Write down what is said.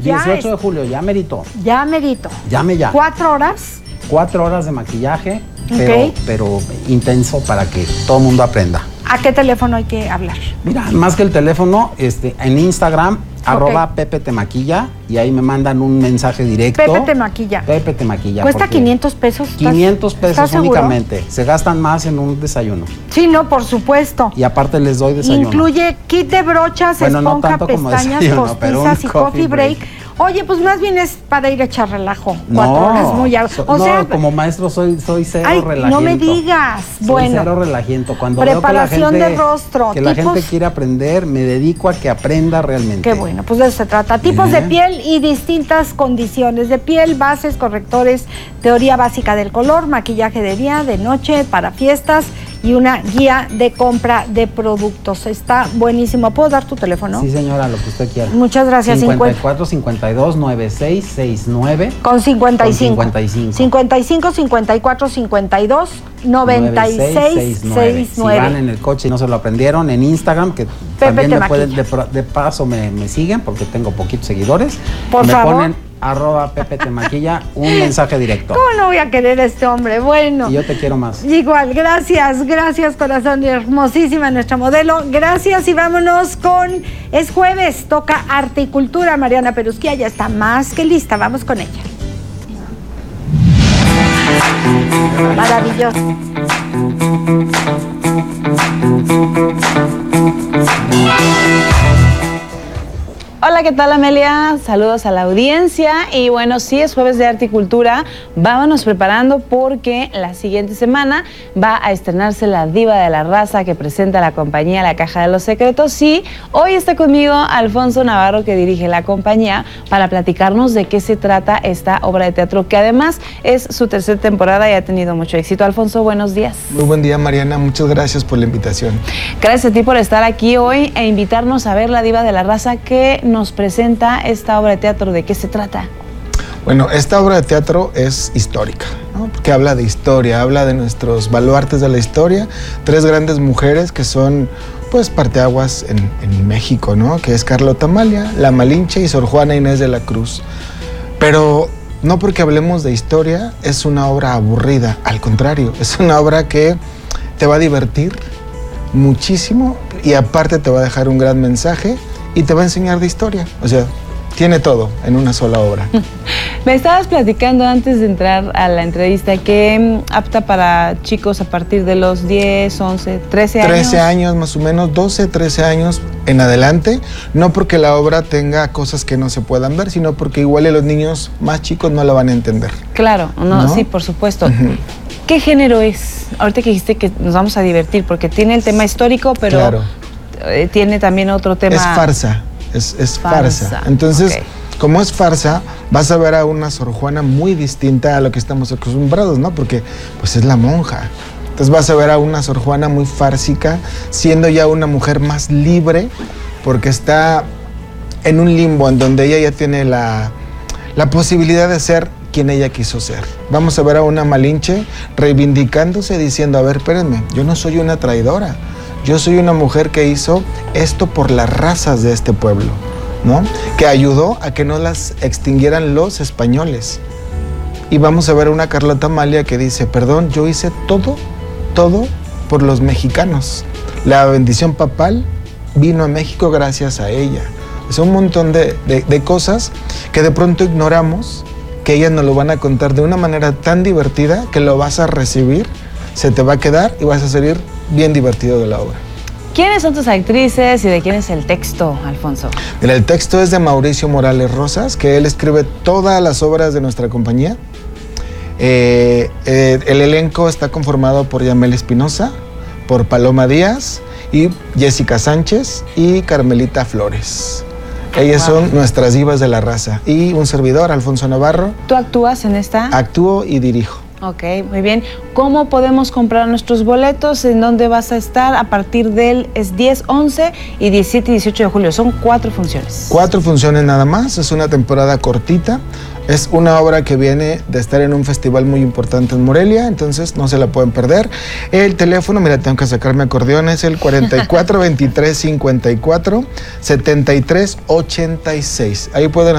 18 de julio, ya merito. Ya merito. Llame ya. 4 horas. 4 horas de maquillaje, Ok. pero intenso para que todo el mundo aprenda. ¿A qué teléfono hay que hablar? Mira, más que el teléfono, en Instagram, @Pepe te maquilla, y ahí me mandan un mensaje directo. Pepe te maquilla. Pepe te maquilla. ¿Cuesta porque 500 pesos? 500 pesos ¿Estás seguro? únicamente. Se gastan más en un desayuno. Sí, no, por supuesto. Y aparte les doy desayuno. Incluye kit de brochas, Bueno, no esponja, tanto como pestañas, desayuno, pero un postizas y coffee break. break. Oye, pues más bien es para ir a echar relajo. No, 4 horas muy o no, sea, como maestro soy cero ay, relajiento. no me digas. Soy Bueno, cero relajiento. Cuando preparación veo que la gente, de rostro, que la tipos- gente quiere aprender, me dedico a que aprenda realmente. qué bueno, pues de eso se trata. Tipos de piel y distintas condiciones de piel, bases, correctores, teoría básica del color, maquillaje de día, de noche, para fiestas y una guía de compra de productos. Está buenísimo. ¿Puedo dar tu teléfono? Sí, señora, lo que usted quiera. Muchas gracias. 54 52 96 69 Con 55. Con 55. 55 54 52 96 69. Si van en el coche y no se lo aprendieron, en Instagram, que Pepe también te me pueden, maquilla. de paso me siguen, porque tengo poquitos seguidores. Por me favor. ponen @Pepe te maquilla, un mensaje directo. ¿Cómo no voy a querer a este hombre? Bueno. Y yo te quiero más. Igual, gracias corazón, hermosísima nuestra modelo, gracias y vámonos con, es jueves, toca arte y cultura, Mariana Perusquía ya está más que lista, vamos con ella. Maravilloso. Hola, ¿qué tal, Amelia? Saludos a la audiencia y bueno, sí es jueves de arte y cultura, vámonos preparando porque la siguiente semana va a estrenarse La Diva de la Raza que presenta la compañía La Caja de los Secretos y hoy está conmigo Alfonso Navarro que dirige la compañía para platicarnos de qué se trata esta obra de teatro que además es su tercera temporada y ha tenido mucho éxito. Alfonso, buenos días. Muy buen día, Mariana, muchas gracias por la invitación. Gracias a ti por estar aquí hoy e invitarnos a ver La Diva de la Raza que nos presenta esta obra de teatro. ¿De qué se trata? Bueno, esta obra de teatro es histórica, ¿no? Porque habla de historia, habla de nuestros baluartes de la historia, 3 grandes mujeres que son, pues, parteaguas en México, ¿no? Que es Carlota Amalia, La Malinche y Sor Juana Inés de la Cruz. Pero no porque hablemos de historia es una obra aburrida, al contrario, es una obra que te va a divertir muchísimo y aparte te va a dejar un gran mensaje y te va a enseñar de historia, o sea, tiene todo en una sola obra. Me estabas platicando antes de entrar a la entrevista que apta para chicos a partir de los 10, 11, 13 años. 13 años más o menos, 12, 13 años en adelante, no porque la obra tenga cosas que no se puedan ver, sino porque igual los niños más chicos no la van a entender. Claro, no, ¿no? sí, por supuesto. ¿Qué género es? Ahorita que dijiste que nos vamos a divertir, porque tiene el tema histórico, pero claro, tiene también otro tema. es farsa, es farsa. Entonces, okay, como es farsa, vas a ver a una Sor Juana muy distinta a lo que estamos acostumbrados, ¿no? Porque pues es la monja. Entonces vas a ver a una Sor Juana muy fársica, siendo ya una mujer más libre, porque está en un limbo en donde ella ya tiene la posibilidad de ser quien ella quiso ser. Vamos a ver a una Malinche reivindicándose, diciendo, a ver, espérenme, yo no soy una traidora, yo soy una mujer que hizo esto por las razas de este pueblo, ¿no? Que ayudó a que no las extinguieran los españoles. Y vamos a ver a una Carlota Amalia que dice, perdón, yo hice todo por los mexicanos. La bendición papal vino a México gracias a ella. Es un montón de cosas que de pronto ignoramos, que ellas nos lo van a contar de una manera tan divertida que lo vas a recibir, se te va a quedar y vas a salir bien divertido de la obra. ¿Quiénes son tus actrices y de quién es el texto, Alfonso? Mira, el texto es de Mauricio Morales Rosas, que él escribe todas las obras de nuestra compañía. El elenco está conformado por Yamel Espinosa, por Paloma Díaz y Jessica Sánchez y Carmelita Flores. Ellas son nuestras divas de la raza. Y un servidor, Alfonso Navarro. ¿Tú actúas en esta? Actúo y dirijo. Ok, muy bien. ¿Cómo podemos comprar nuestros boletos? ¿En dónde vas a estar? A partir del 10, 11 y 17 y 18 de julio. Son 4 funciones. 4 funciones nada más. Es una temporada cortita. Es una obra que viene de estar en un festival muy importante en Morelia, entonces no se la pueden perder. El teléfono, mira, tengo que sacar mi acordeón, es el 44 23 54 73 86. Ahí pueden